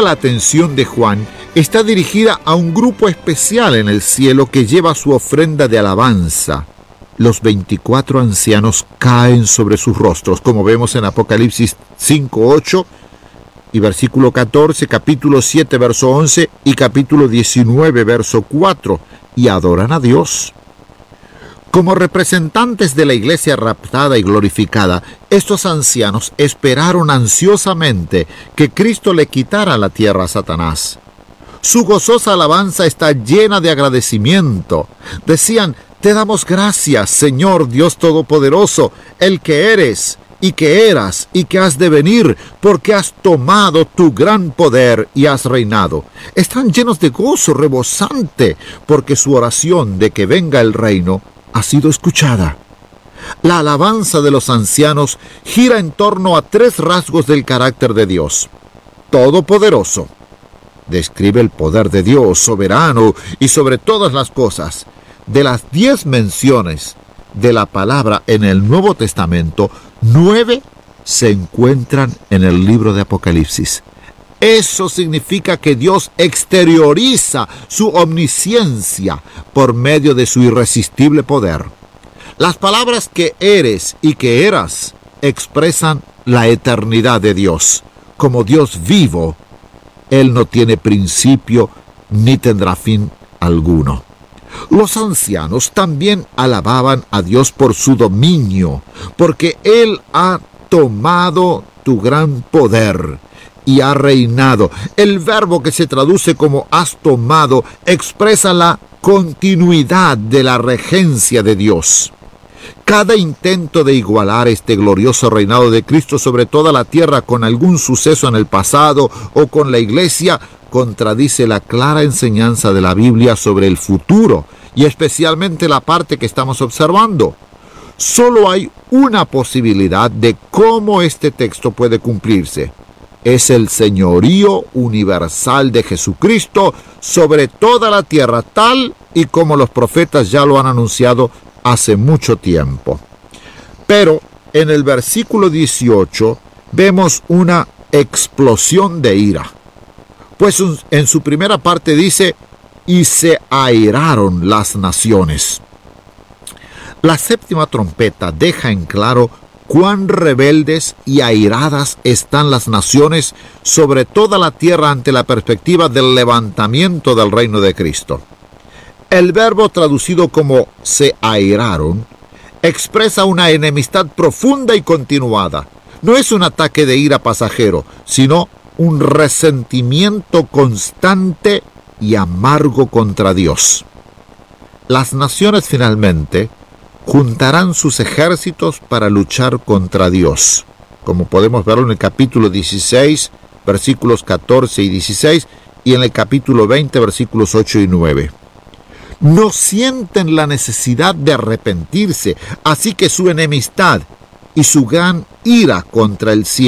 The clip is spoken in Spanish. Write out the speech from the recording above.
la atención de Juan está dirigida a un grupo especial en el cielo que lleva su ofrenda de alabanza. Los 24 ancianos caen sobre sus rostros, como vemos en Apocalipsis 5:8 y versículo 14, capítulo 7, verso 11 y capítulo 19, verso 4, y adoran a Dios. Como representantes de la iglesia raptada y glorificada, estos ancianos esperaron ansiosamente que Cristo le quitara la tierra a Satanás. Su gozosa alabanza está llena de agradecimiento. Decían: te damos gracias, Señor Dios Todopoderoso, el que eres, y que eras, y que has de venir, porque has tomado tu gran poder y has reinado. Están llenos de gozo rebosante, porque su oración de que venga el reino ha sido escuchada. La alabanza de los ancianos gira en torno a 3 rasgos del carácter de Dios. Todopoderoso. Describe el poder de Dios, soberano y sobre todas las cosas. De las 10 menciones de la palabra en el Nuevo Testamento, 9 se encuentran en el libro de Apocalipsis. Eso significa que Dios exterioriza su omnisciencia por medio de su irresistible poder. Las palabras que eres y que eras expresan la eternidad de Dios. Como Dios vivo, Él no tiene principio ni tendrá fin alguno. Los ancianos también alababan a Dios por su dominio, porque Él ha tomado tu gran poder y ha reinado. El verbo que se traduce como has tomado expresa la continuidad de la regencia de Dios. Cada intento de igualar este glorioso reinado de Cristo sobre toda la tierra con algún suceso en el pasado o con la iglesia contradice la clara enseñanza de la Biblia sobre el futuro y especialmente la parte que estamos observando. Solo hay una posibilidad de cómo este texto puede cumplirse. Es el señorío universal de Jesucristo sobre toda la tierra, tal y como los profetas ya lo han anunciado hace mucho tiempo. Pero en el versículo 18 vemos una explosión de ira. Pues en su primera parte dice: y se airaron las naciones. La séptima trompeta deja en claro cuán rebeldes y airadas están las naciones sobre toda la tierra ante la perspectiva del levantamiento del reino de Cristo. El verbo traducido como se airaron expresa una enemistad profunda y continuada. No es un ataque de ira pasajero, sino un resentimiento constante y amargo contra Dios. Las naciones finalmente juntarán sus ejércitos para luchar contra Dios, como podemos verlo en el capítulo 16, versículos 14 y 16, y en el capítulo 20, versículos 8 y 9. No sienten la necesidad de arrepentirse, así que su enemistad y su gran ira contra el cielo